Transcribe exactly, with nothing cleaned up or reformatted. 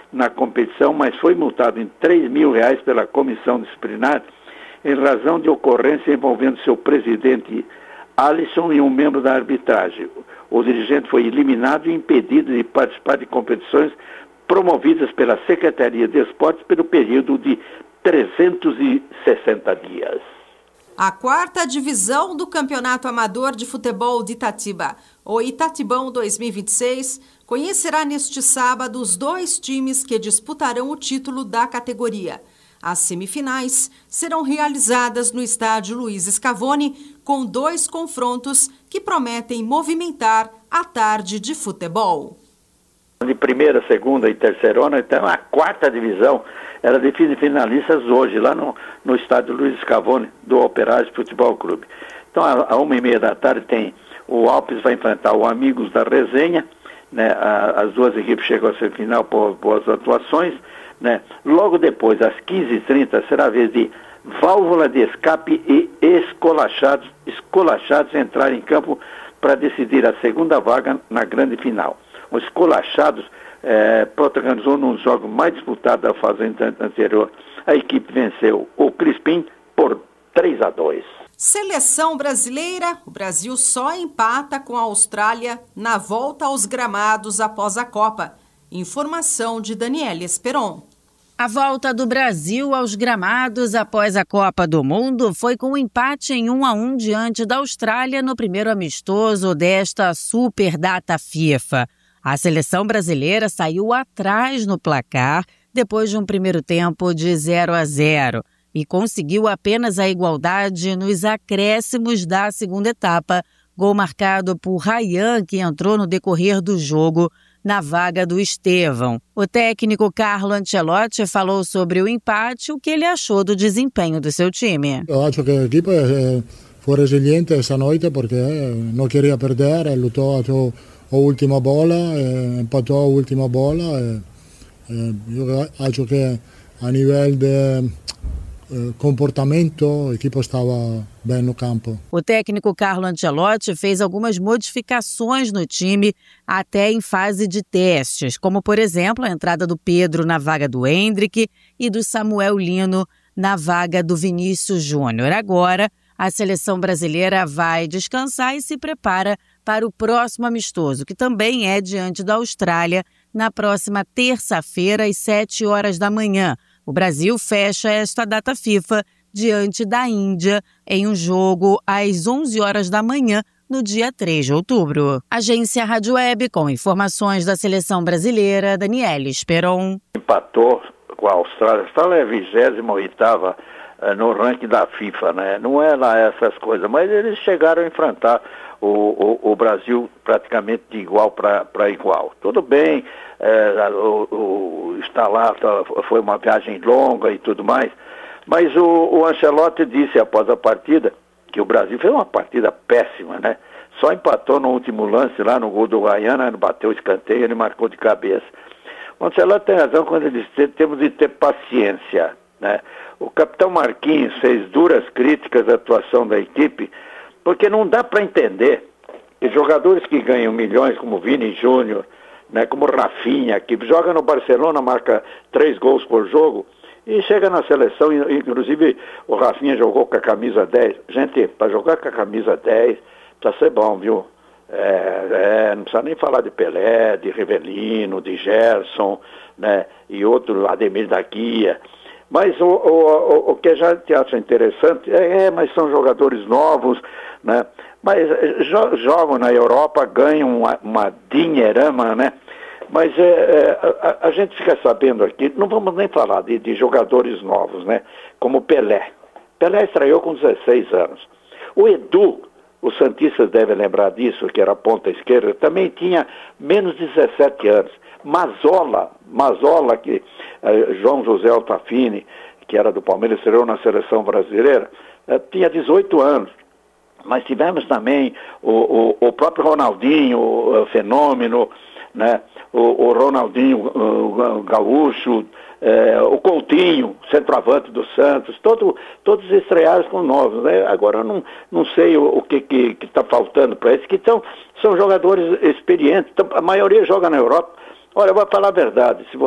na competição, mas foi multado em três mil reais pela comissão disciplinar em razão de ocorrência envolvendo seu presidente Alisson e um membro da arbitragem. O dirigente foi eliminado e impedido de participar de competições promovidas pela Secretaria de Esportes pelo período de trezentos e sessenta dias. A quarta divisão do Campeonato Amador de Futebol de Itatiba, o Itatibão dois mil e vinte e seis, conhecerá neste sábado os dois times que disputarão o título da categoria. As semifinais serão realizadas no estádio Luiz Scavone, com dois confrontos que prometem movimentar a tarde de futebol. De primeira, segunda e terceirona, então a quarta divisão era define finalistas hoje, lá no, no estádio Luiz Scavone, do Operário Futebol Clube. Então, a, a uma e meia da tarde tem o Alpes vai enfrentar o Amigos da Resenha, né? A, as duas equipes chegam à semifinal por boas atuações, né? Logo depois, às quinze e trinta, será a vez de Válvula de Escape e Escolachados, Escolachados entrar em campo para decidir a segunda vaga na grande final. O Escolachados eh, protagonizou num jogo mais disputado da fase anterior. A equipe venceu o Crispim por três a dois. Seleção brasileira, o Brasil só empata com a Austrália na volta aos gramados após a Copa. Informação de Daniela Esperon. A volta do Brasil aos gramados após a Copa do Mundo foi com um empate em um a um diante da Austrália no primeiro amistoso desta super data FIFA. A seleção brasileira saiu atrás no placar depois de um primeiro tempo de zero a zero e conseguiu apenas a igualdade nos acréscimos da segunda etapa, gol marcado por Ryan, que entrou no decorrer do jogo na vaga do Estevão. O técnico Carlo Ancelotti falou sobre o empate e o que ele achou do desempenho do seu time. Eu acho que a equipe foi resiliente essa noite porque não queria perder, lutou até a última bola, empatou a última bola. Eu acho que a nível de comportamento, a equipe estava bem no campo. O técnico Carlo Ancelotti fez algumas modificações no time até em fase de testes, como, por exemplo, a entrada do Pedro na vaga do Hendrick e do Samuel Lino na vaga do Vinícius Júnior. Agora, a seleção brasileira vai descansar e se prepara para o próximo amistoso, que também é diante da Austrália, na próxima terça-feira, às sete horas da manhã. O Brasil fecha esta data FIFA diante da Índia em um jogo às onze horas da manhã, no dia três de outubro. Agência Rádio Web, com informações da seleção brasileira, Daniela Esperon. Empatou com a Austrália. A Austrália é a vigésima oitava no ranking da FIFA, né? Não é lá essas coisas, mas eles chegaram a enfrentar o, o, o Brasil praticamente de igual para igual. Tudo bem, é, o, o, está lá, foi uma viagem longa e tudo mais, mas o, o Ancelotti disse após a partida que o Brasil fez uma partida péssima, né? Só empatou no último lance lá no gol do Ryan, ele bateu o escanteio, ele marcou de cabeça. O Ancelotti tem razão quando ele diz que temos de ter paciência, né? O capitão Marquinhos fez duras críticas à atuação da equipe, porque não dá para entender que jogadores que ganham milhões, como Vini Júnior, né, como Rafinha, que joga no Barcelona, marca três gols por jogo, e chega na seleção, inclusive o Rafinha jogou com a camisa dez. Gente, para jogar com a camisa dez, precisa ser bom, viu? É, é, não precisa nem falar de Pelé, de Rivelino, de Gerson, né, e outro, Ademir da Guia. Mas o, o, o que a gente acha interessante é, é, mas são jogadores novos, né? Mas jo, jogam na Europa, ganham uma, uma dinheirama, né? Mas é, é, a, a gente fica sabendo aqui, não vamos nem falar de, de jogadores novos, né? Como Pelé. Pelé estreou com dezesseis anos. O Edu, os santistas devem lembrar disso, que era a ponta esquerda, também tinha menos de dezessete anos. Mazola, Mazola, que eh, João José Altafini, que era do Palmeiras, estreou na seleção brasileira, eh, tinha dezoito anos. Mas tivemos também o, o, o próprio Ronaldinho, o, o Fenômeno, né? o, o Ronaldinho o, o Gaúcho, eh, o Coutinho, centroavante do Santos, todo, todos estrearam com novos, né? Agora eu não, não sei o, o que está faltando para eles, que são, são jogadores experientes, a maioria joga na Europa. Olha, eu vou falar a verdade, se